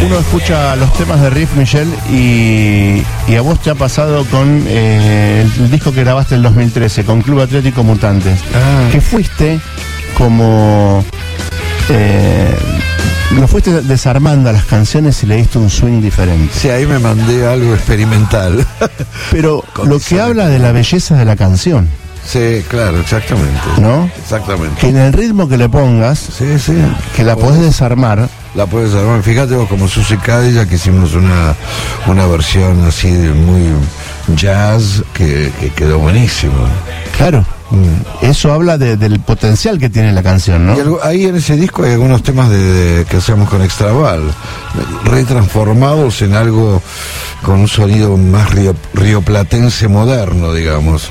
uno escucha los temas de Riff, Michelle, y a vos te ha pasado con el disco que grabaste en 2013, con Club Atlético Mutantes, que fuiste como... lo fuiste desarmando a las canciones y le diste un swing diferente. Sí, ahí me mandé algo experimental. Pero lo que habla de la belleza de la canción. Sí, claro, exactamente. ¿No? Exactamente. Que en el ritmo que le pongas, sí, que la podés desarmar. La puedes armar. Fíjate vos, como Susie Cadillac, que hicimos una versión así de muy jazz que quedó buenísimo. Claro. Eso habla del potencial que tiene la canción, ¿no? Y ahí en ese disco hay algunos temas que hacemos con Extraval, retransformados en algo con un sonido más rioplatense moderno, digamos.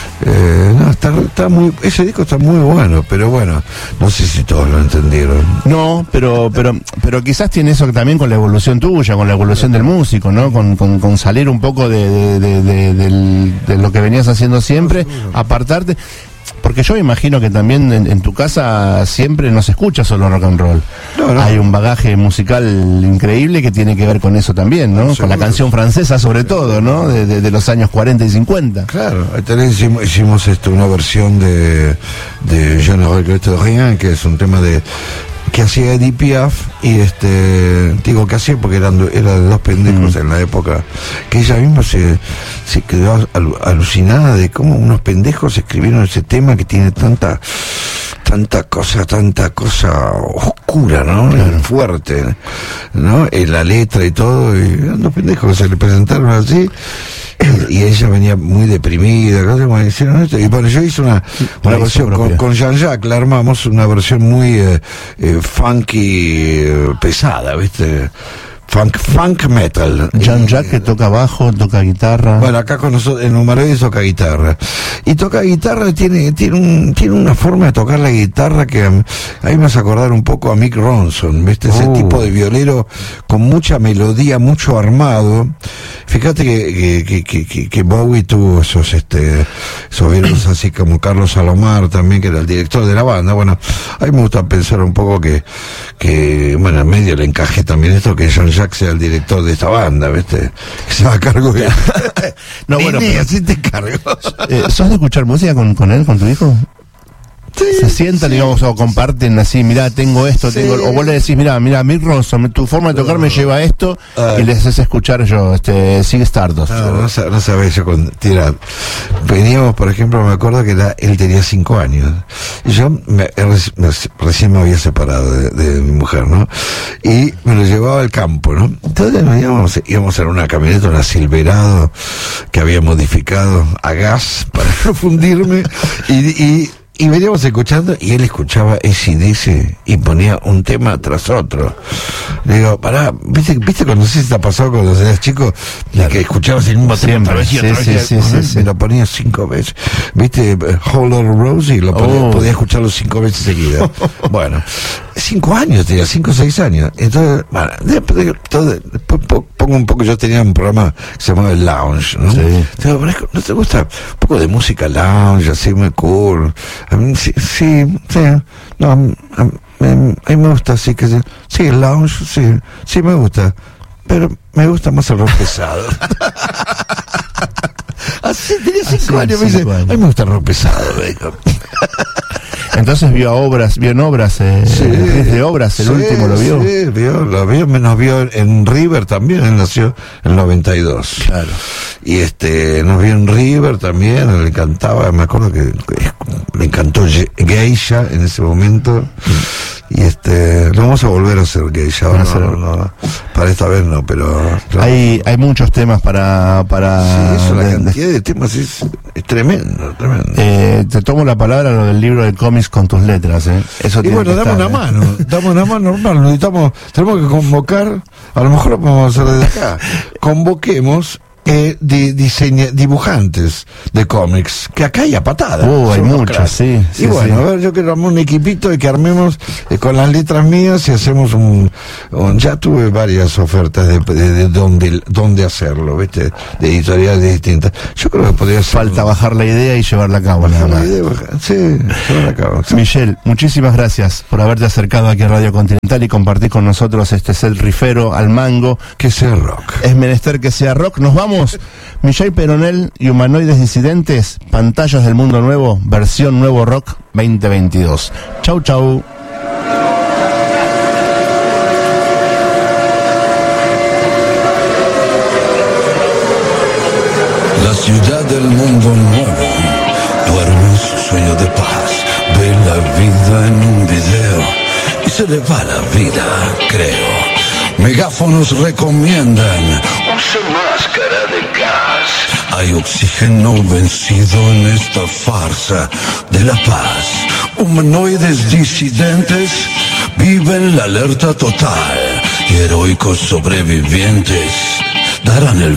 Ese disco está muy bueno, pero bueno, no sé si todos lo entendieron. No, pero quizás tiene eso también con la evolución tuya, con la evolución del músico, ¿no? Con salir un poco de lo que venías haciendo siempre, apartarte. Porque yo me imagino que también en tu casa siempre no se escucha solo rock and roll. No. Hay un bagaje musical increíble que tiene que ver con eso también, ¿no? Con la canción francesa sobre todo, ¿no? De los años 40 y 50. Claro, también hicimos una versión de Je ne regrette rien, que es un tema que hacía Edith Piaf, y digo que hacía porque eran dos pendejos en la época, que ella misma se quedó alucinada de cómo unos pendejos escribieron ese tema que tiene tanta cosa oscura, ¿no? Claro. Fuerte, ¿no? En la letra y todo, y eran dos pendejos que se le presentaron así. Y ella venía muy deprimida, hicieron esto. Y bueno, yo hice una versión con Jean-Jacques, la armamos una versión muy funky, pesada, ¿viste? Funk metal. Jean-Jacques, que toca bajo, toca guitarra. Bueno, acá con nosotros en Humaredes toca guitarra. Y toca guitarra, tiene una forma de tocar la guitarra que a mí me hace acordar un poco a Mick Ronson, ¿viste? Ese tipo de violero con mucha melodía, mucho armado. Fíjate que Bowie tuvo esos violeros así como Carlos Salomar también, que era el director de la banda. Bueno, a mí me gusta pensar un poco que bueno, en medio le encajé también esto, que Jean-Jacques sea el director de esta banda, ¿viste? Que se va a cargo de... No, bueno, así te cargo. ¿Sos de escuchar música con él, con tu hijo? Sí, se sientan, digamos, o comparten así, mirá, tengo esto, o vos le decís, mirá, Mick Ronson, tu forma de tocar me lleva a esto, y les haces escuchar yo, Sigue Stardust. No sabés, yo veníamos, por ejemplo, me acuerdo que él tenía 5 años, y yo recién me había separado de mi mujer, ¿no? Y me lo llevaba al campo, ¿no? Entonces íbamos en una camioneta, una Silverado, que había modificado a gas para no fundirme, y veníamos escuchando, y él escuchaba AC/DC y ponía un tema tras otro. Le digo, pará, ¿viste cuando se te ha pasado cuando eras chico? Claro. Que escuchabas el mismo tema otra vez y otra vez. Me lo ponía 5 veces. ¿Viste? Whole Lotta Rosie, podía escucharlo 5 veces seguidas. Bueno, 5 años tenía, 5 o 6 años. Entonces, bueno, después pongo un poco, yo tenía un programa que se llamaba El Lounge, ¿no? Sí. Entonces, ¿no te gusta un poco de música lounge, así muy cool? A mí, sí, no, a mí me gusta, sí, sí, el lounge, sí me gusta, pero me gusta más el rock pesado. Así tenía 5 años, me dice, a mí me gusta el rock pesado, Entonces vio en obras, de obras, el último lo vio. Sí, nos vio en River también, él nació en el 92. Claro. Y nos vio en River también, le encantaba, me acuerdo que le encantó Geisha en ese momento. Y lo vamos a volver a hacer Geisha, no, para esta vez no, pero... Claro. Hay muchos temas para sí, eso, la cantidad de temas es tremendo. Te tomo la palabra lo del libro de cómics con tus letras, Eso y bueno, dame una mano normal, tenemos que convocar, a lo mejor lo podemos hacer desde acá, convoquemos dibujantes de cómics, que acá hay a patadas. Hay muchos, sí. Y bueno, a ver, yo quiero armar un equipito y que armemos con las letras mías y hacemos ya tuve varias ofertas de dónde hacerlo, ¿viste? De editoriales distintas. Yo creo que podría ser. Falta bajar la idea y llevarla a cabo, nada más. Sí, llevarla a cabo. Sí. Michel, muchísimas gracias por haberte acercado aquí a Radio Continental y compartir con nosotros este set rifero al mango. Que sea rock. Es menester que sea rock. Nos vamos. Michel Peronel y Humanoides Disidentes, Pantallas del Mundo Nuevo, versión Nuevo Rock 2022. Chau, chau. La ciudad del mundo nuevo duerme en su sueño de paz, ve la vida en un video y se le va la vida, creo. Megáfonos recomiendan, use máscara de gas. Hay oxígeno vencido en esta farsa de la paz. Humanoides disidentes viven la alerta total y heroicos sobrevivientes darán el